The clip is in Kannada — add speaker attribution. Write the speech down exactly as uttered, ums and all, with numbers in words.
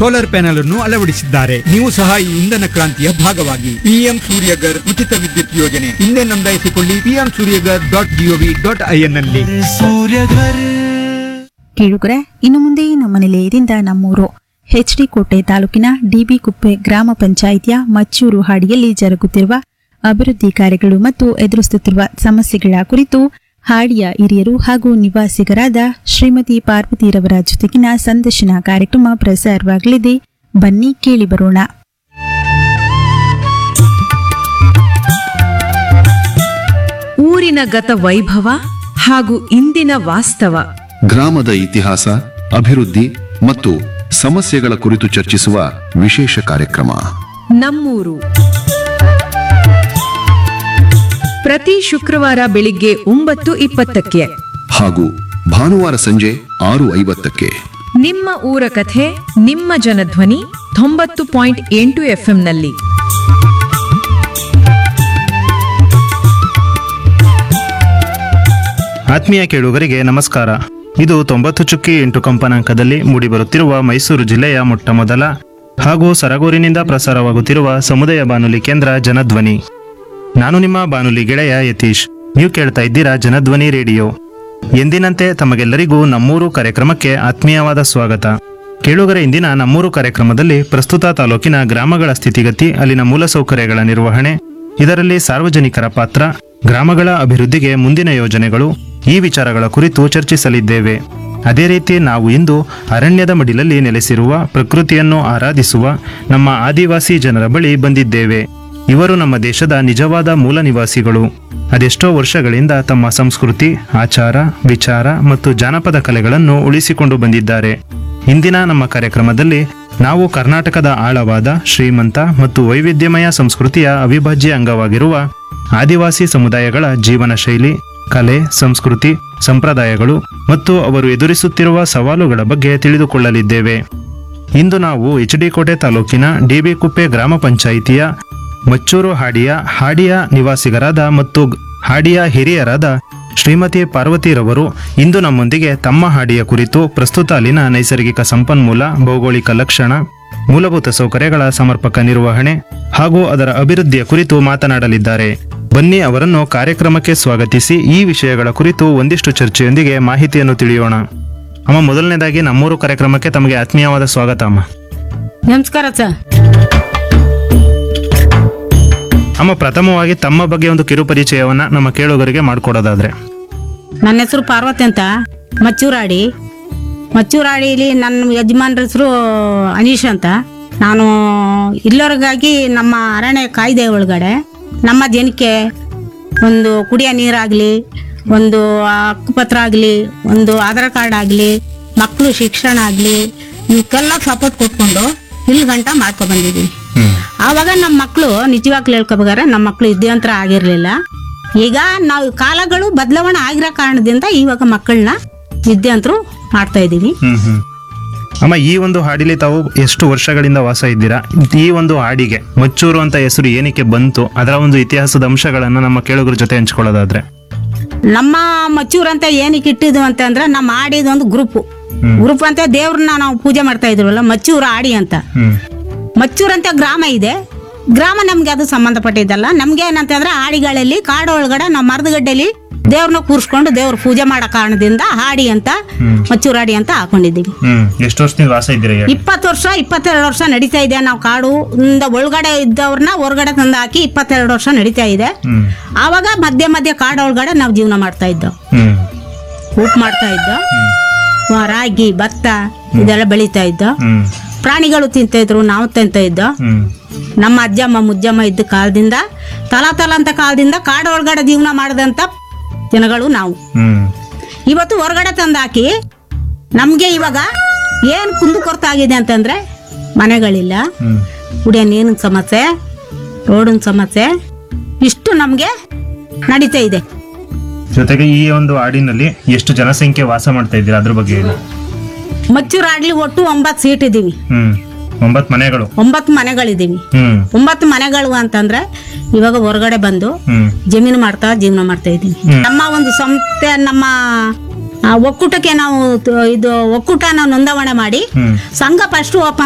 Speaker 1: ಸೋಲಾರ್ ಪ್ಯಾನೆಲ್ ಅನ್ನು ಅಳವಡಿಸಿದ್ದಾರೆ. ನೀವು ಸಹ ಈ ಇಂಧನ ಕ್ರಾಂತಿಯ ಭಾಗವಾಗಿ. ಪಿಎಂ ಸೂರ್ಯಗರ್ ಉಚಿತ ವಿದ್ಯುತ್ ಯೋಜನೆ ಹಿಂದೆ ನೋಂದಾಯಿಸಿಕೊಳ್ಳಿ. PM Surya Ghar dot gov dot IN ನಲ್ಲಿ.
Speaker 2: ಕೇಳುಗರೆ, ಇನ್ನು ಮುಂದೆ ನಮ್ಮ ನಿಲಯದಿಂದ ನಮ್ಮೂರು ಎಚ್ ಡಿ ಕೋಟೆ ತಾಲೂಕಿನ ಡಿಬಿ ಕುಪ್ಪೆ ಗ್ರಾಮ ಪಂಚಾಯಿತಿಯ ಮಚ್ಚೂರು ಹಾಡಿಯಲ್ಲಿ ಜರುಗುತ್ತಿರುವ ಅಭಿವೃದ್ಧಿ ಕಾರ್ಯಗಳು ಮತ್ತು ಎದುರಿಸುತ್ತಿರುವ ಸಮಸ್ಯೆಗಳ ಕುರಿತು ಹಾಡಿಯ ಹಿರಿಯರು ಹಾಗೂ ನಿವಾಸಿಗರಾದ ಶ್ರೀಮತಿ ಪಾರ್ವತಿರವರ ಜೊತೆಗಿನ ಸಂದರ್ಶನ ಕಾರ್ಯಕ್ರಮ ಪ್ರಸಾರವಾಗಲಿದೆ. ಬನ್ನಿ ಕೇಳಿ ಬರೋಣ.
Speaker 3: ಊರಿನ ಗತ ವೈಭವ ಹಾಗೂ ಇಂದಿನ ವಾಸ್ತವ,
Speaker 4: ಗ್ರಾಮದ ಇತಿಹಾಸ, ಅಭಿವೃದ್ಧಿ ಮತ್ತು ಸಮಸ್ಯೆಗಳ ಕುರಿತು ಚರ್ಚಿಸುವ ವಿಶೇಷ ಕಾರ್ಯಕ್ರಮ
Speaker 3: ನಮ್ಮೂರು. ಪ್ರತಿ ಶುಕ್ರವಾರ ಬೆಳಿಗ್ಗೆ ಒಂಬತ್ತು ಇಪ್ಪತ್ತಕ್ಕೆ
Speaker 4: ಹಾಗೂ ಭಾನುವಾರ ಸಂಜೆ ಆರು ಐವತ್ತಕ್ಕೆ.
Speaker 3: ನಿಮ್ಮ ಊರ ಕಥೆ, ನಿಮ್ಮ ಜನಧ್ವನಿ ತೊಂಬತ್ತು ಪಾಯಿಂಟ್ ಎಂಟು ಎಫ್ಎಂನಲ್ಲಿ.
Speaker 5: ಆತ್ಮೀಯ ಕೇಳುಗರಿಗೆ ನಮಸ್ಕಾರ. ಇದು ತೊಂಬತ್ತು ಚುಕ್ಕಿ ಎಂಟು ಕಂಪನಾಂಕದಲ್ಲಿ ಮೂಡಿಬರುತ್ತಿರುವ ಮೈಸೂರು ಜಿಲ್ಲೆಯ ಮೊಟ್ಟ ಮೊದಲ ಹಾಗೂ ಸರಗೂರಿನಿಂದ ಪ್ರಸಾರವಾಗುತ್ತಿರುವ ಸಮುದಾಯ ಬಾನುಲಿ ಕೇಂದ್ರ ಜನಧ್ವನಿ. ನಾನು ನಿಮ್ಮ ಬಾನುಲಿ ಗೆಳೆಯ ಯತೀಶ್. ನೀವು ಕೇಳ್ತಾ ಇದ್ದೀರಾ ಜನಧ್ವನಿ ರೇಡಿಯೋ. ಎಂದಿನಂತೆ ತಮಗೆಲ್ಲರಿಗೂ ನಮ್ಮೂರು ಕಾರ್ಯಕ್ರಮಕ್ಕೆ ಆತ್ಮೀಯವಾದ ಸ್ವಾಗತ. ಕೇಳುಗರ ಇಂದಿನ ನಮ್ಮೂರು ಕಾರ್ಯಕ್ರಮದಲ್ಲಿ ಪ್ರಸ್ತುತ ತಾಲೂಕಿನ ಗ್ರಾಮಗಳ ಸ್ಥಿತಿಗತಿ, ಅಲ್ಲಿನ ಮೂಲಸೌಕರ್ಯಗಳ ನಿರ್ವಹಣೆ, ಇದರಲ್ಲಿ ಸಾರ್ವಜನಿಕರ ಪಾತ್ರ, ಗ್ರಾಮಗಳ ಅಭಿವೃದ್ಧಿಗೆ ಮುಂದಿನ ಯೋಜನೆಗಳು, ಈ ವಿಚಾರಗಳ ಕುರಿತು ಚರ್ಚಿಸಲಿದ್ದೇವೆ. ಅದೇ ರೀತಿ ನಾವು ಇಂದು ಅರಣ್ಯದ ಮಡಿಲಲ್ಲಿ ನೆಲೆಸಿರುವ ಪ್ರಕೃತಿಯನ್ನು ಆರಾಧಿಸುವ ನಮ್ಮ ಆದಿವಾಸಿ ಜನರ ಬಳಿ ಬಂದಿದ್ದೇವೆ. ಇವರು ನಮ್ಮ ದೇಶದ ನಿಜವಾದ ಮೂಲ ನಿವಾಸಿಗಳು. ಅದೆಷ್ಟೋ ವರ್ಷಗಳಿಂದ ತಮ್ಮ ಸಂಸ್ಕೃತಿ, ಆಚಾರ, ವಿಚಾರ ಮತ್ತು ಜಾನಪದ ಕಲೆಗಳನ್ನು ಉಳಿಸಿಕೊಂಡು ಬಂದಿದ್ದಾರೆ. ಇಂದಿನ ನಮ್ಮ ಕಾರ್ಯಕ್ರಮದಲ್ಲಿ ನಾವು ಕರ್ನಾಟಕದ ಆಳವಾದ, ಶ್ರೀಮಂತ ಮತ್ತು ವೈವಿಧ್ಯಮಯ ಸಂಸ್ಕೃತಿಯ ಅವಿಭಾಜ್ಯ ಅಂಗವಾಗಿರುವ ಆದಿವಾಸಿ ಸಮುದಾಯಗಳ ಜೀವನ ಶೈಲಿ, ಕಲೆ, ಸಂಸ್ಕೃತಿ, ಸಂಪ್ರದಾಯಗಳು ಮತ್ತು ಅವರು ಎದುರಿಸುತ್ತಿರುವ ಸವಾಲುಗಳ ಬಗ್ಗೆ ತಿಳಿದುಕೊಳ್ಳಲಿದ್ದೇವೆ. ಇಂದು ನಾವು ಎಚ್ ಡಿ ಕೋಟೆ ತಾಲೂಕಿನ ಡಿಬಿ ಕುಪ್ಪೆ ಗ್ರಾಮ ಪಂಚಾಯಿತಿಯ ಮಚ್ಚೂರು ಹಾಡಿಯ ಹಾಡಿಯ ನಿವಾಸಿಗರಾದ ಮತ್ತು ಹಾಡಿಯ ಹಿರಿಯರಾದ ಶ್ರೀಮತಿ ಪಾರ್ವತಿರವರು ಇಂದು ನಮ್ಮೊಂದಿಗೆ ತಮ್ಮ ಹಾಡಿಯ ಕುರಿತು ಪ್ರಸ್ತುತ ಅಲ್ಲಿನ ನೈಸರ್ಗಿಕ ಸಂಪನ್ಮೂಲ, ಭೌಗೋಳಿಕ ಲಕ್ಷಣ, ಮೂಲಭೂತ ಸೌಕರ್ಯಗಳ ಸಮರ್ಪಕ ನಿರ್ವಹಣೆ ಹಾಗೂ ಅದರ ಅಭಿವೃದ್ಧಿಯ ಕುರಿತು ಮಾತನಾಡಲಿದ್ದಾರೆ. ಬನ್ನಿ ಅವರನ್ನು ಕಾರ್ಯಕ್ರಮಕ್ಕೆ ಸ್ವಾಗತಿಸಿ ಈ ವಿಷಯಗಳ ಕುರಿತು ಒಂದಿಷ್ಟು ಚರ್ಚೆಯೊಂದಿಗೆ ಮಾಹಿತಿಯನ್ನು ತಿಳಿಯೋಣ. ಅಮ್ಮ, ಮೊದಲನೇದಾಗಿ ನಮ್ಮೂರು ಕಾರ್ಯಕ್ರಮಕ್ಕೆ ತಮಗೆ ಆತ್ಮೀಯವಾದ ಸ್ವಾಗತ ಅಮ್ಮ.
Speaker 6: ನಮಸ್ಕಾರ ಸರ್.
Speaker 5: ಅಮ್ಮ, ಪ್ರಥಮವಾಗಿ ತಮ್ಮ ಬಗ್ಗೆ ಒಂದು ಕಿರು ಪರಿಚಯವನ್ನ ನಮ್ಮ ಕೇಳುಗರಿಗೆ ಮಾಡಿಕೊಡೋದಾದ್ರೆ.
Speaker 6: ನನ್ನ ಹೆಸರು ಪಾರ್ವತಿ ಅಂತ, ಮಚ್ಚೂರಾಡಿ. ಮಚ್ಚೂರಾಡಿಲಿ ನನ್ನ ಯಜಮಾನ್ರ ಹೆಸರು ಅನೀಶ್ ಅಂತ. ನಾನು ಇಲ್ಲರಿಗಾಗಿ ನಮ್ಮ ಅರಣ್ಯ ಕಾಯ್ದೆ ಒಳಗಡೆ ನಮ್ಮ ಜನಕ್ಕೆ ಒಂದು ಕುಡಿಯೋ ನೀರಾಗಲಿ, ಒಂದು ಹಕ್ಕುಪತ್ರ ಆಗಲಿ, ಒಂದು ಆಧಾರ್ ಕಾರ್ಡ್ ಆಗಲಿ, ಮಕ್ಕಳು ಶಿಕ್ಷಣ ಆಗಲಿ, ಇವಕ್ಕೆಲ್ಲ ಸಪೋರ್ಟ್ ಕೊಟ್ಕೊಂಡು ಇಲ್ಲಿ ಗಂಟ ಮಾಡ್ಕೊ ಬಂದಿದ್ದೀವಿ. ಆವಾಗ ನಮ್ಮ ಮಕ್ಕಳು ನಿಜವಾಗ್ಲೂ ಹೇಳ್ಕೊಬೇಕಾದ್ರೆ ನಮ್ಮ ಮಕ್ಕಳು ವಿದ್ಯಾವಂತರ ಆಗಿರಲಿಲ್ಲ. ಈಗ ನಾವು ಕಾಲಗಳು ಬದಲಾವಣೆ ಆಗಿರೋ ಕಾರಣದಿಂದ ಇವಾಗ ಮಕ್ಕಳನ್ನ ವಿದ್ಯಾವಂತರು ಮಾಡ್ತಾ ಇದ್ದೀವಿ.
Speaker 5: ಅಮ್ಮ, ಈ ಒಂದು ಹಾಡಿಲಿ ತಾವು ಎಷ್ಟು ವರ್ಷಗಳಿಂದ ವಾಸ ಇದ್ದೀರಾ? ಈ ಒಂದು ಹಾಡಿಗೆ ಮಚ್ಚೂರು ಅಂತ ಹೆಸರು ಏನಕ್ಕೆ ಬಂತು, ಅದರ ಒಂದು ಇತಿಹಾಸದ ಅಂಶಗಳನ್ನ ನಮ್ಮ ಕೇಳುಗರ ಜೊತೆ ಹಂಚ್ಕೊಳ್ಳೋದಾದ್ರೆ.
Speaker 6: ನಮ್ಮ ಮಚ್ಚೂರ್ ಅಂತ ಏನಕ್ಕೆ ಇಟ್ಟಿದ್ದು ಅಂತ ಅಂದ್ರೆ ನಮ್ಮ ಆಡಿದ ಒಂದು ಗ್ರೂಪ್ ಗ್ರೂಪ್ ಅಂತ ದೇವ್ರನ್ನ ನಾವು ಪೂಜೆ ಮಾಡ್ತಾ ಇದ್ರಲ್ಲ, ಮಚ್ಚೂರು ಆಡಿ ಅಂತ. ಮಚ್ಚೂರ್ ಅಂತ ಗ್ರಾಮ ಇದೆ. ಗ್ರಾಮ ನಮ್ಗೆ ಅದು ಸಂಬಂಧಪಟ್ಟಿದ್ದಲ್ಲ. ನಮ್ಗೆ ಏನಂತಂದ್ರೆ ಆಡಿಗಳಲ್ಲಿ ಕಾಡು ಒಳಗಡೆ ನಾವು ಮರದಗಡ್ಡೆಲಿ ದೇವ್ರನ್ನ ಕೂರ್ಸ್ಕೊಂಡು ದೇವ್ರ ಪೂಜೆ ಮಾಡೋ ಕಾರಣದಿಂದ ಹಾಡಿ ಅಂತ ಮಚ್ಚೂರಾಡಿ ಅಂತ ಹಾಕೊಂಡಿದ್ದೀವಿ.
Speaker 5: ಎಷ್ಟು ವರ್ಷದಿಂದ ವಾಸ ಇದ್ದೀರಾ?
Speaker 6: ಇಪ್ಪತ್ತು ವರ್ಷ ಇಪ್ಪತ್ತೆರಡು ವರ್ಷ ನಡೀತಾ ಇದೆ. ನಾವು ಕಾಡು ಒಳಗಡೆ ಇದ್ದವ್ರನ್ನ ಹೊರಗಡೆ ತಂದು ಹಾಕಿ ಇಪ್ಪತ್ತೆರಡು ವರ್ಷ ನಡೀತಾ ಇದೆ. ಆವಾಗ ಮಧ್ಯ ಮಧ್ಯ ಕಾಡು ಒಳಗಡೆ ನಾವು ಜೀವನ ಮಾಡ್ತಾ ಇದ್ದೋ, ಉಪ್ಪು ಮಾಡ್ತಾ ಇದ್ದೋ, ರಾಗಿ, ಭತ್ತ ಇದೆಲ್ಲ ಬೆಳೀತಾ ಇದ್ದೋ. ಪ್ರಾಣಿಗಳು ತಿಂತ ಇದ್ರು, ನಾವು ತಿಂತ ಇದ್ದೋ. ನಮ್ಮ ಅಜ್ಜಮ್ಮ ಮುಜ್ಜಮ್ಮ ಇದ್ದ ಕಾಲದಿಂದ ತಲಾ ತಲಾ ಅಂತ ಕಾಲದಿಂದ ಕಾಡು ಒಳಗಡೆ ಜೀವನ ಮಾಡದಂತ ಜನಗಳು ನಾವು. ಇವತ್ತು ಹೊರಗಡೆ ತಂದು ಹಾಕಿ ನಮ್ಗೆ ಇವಾಗ ಏನ್ ಕುಂದು ಕೊರತೆ ಆಗಿದೆ ಅಂತಂದ್ರೆ ಮನೆಗಳಿಲ್ಲ, ಕುಡಿಯೋ ನೀರಿನ ಸಮಸ್ಯೆ, ರೋಡಿನ ಸಮಸ್ಯೆ, ಇಷ್ಟು ನಮ್ಗೆ ನಡೀತಾ ಇದೆ.
Speaker 5: ಜೊತೆಗೆ ಈ ಒಂದು ಹಾಡಿನಲ್ಲಿ ಎಷ್ಟು ಜನಸಂಖ್ಯೆ ವಾಸ ಮಾಡ್ತಾ ಇದ್ದೀರಾ ಅದ್ರ ಬಗ್ಗೆ ಹೇಳಿ.
Speaker 6: ಮಚ್ಚೂರು ಆಡ್ಲಿ ಒಟ್ಟು ಒಂಬತ್ತು ಸೀಟ್ ಇದೀವಿ.
Speaker 5: ಒಂಬತ್ತು ಮನೆಗಳು
Speaker 6: ಒಂಬತ್ತು ಮನೆಗಳಿದೀವಿ. ಒಂಬತ್ತು ಮನೆಗಳು ಅಂತಂದ್ರೆ ಇವಾಗ ಹೊರಗಡೆ ಬಂದು ಜಮೀನು ಮಾಡ್ತಾ ಜೀವನ ಮಾಡ್ತಾ ಇದೀವಿ. ನಮ್ಮ ಒಂದು ಸಂಸ್ಥೆ, ನಮ್ಮ ಒಕ್ಕೂಟಕ್ಕೆ ನಾವು ಇದು ಒಕ್ಕೂಟ ನಾವು ನೋಂದಾವಣೆ ಮಾಡಿ ಸಂಘ ಫಸ್ಟ್ ಓಪನ್